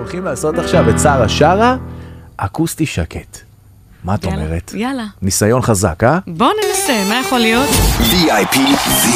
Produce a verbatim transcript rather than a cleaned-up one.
הולכים לעשות עכשיו את שרה שרה, אקוסטי שקט. מה את יאללה, אומרת? יאללה. ניסיון חזק, אה? בוא ננסה, מה יכול להיות? וי איי פי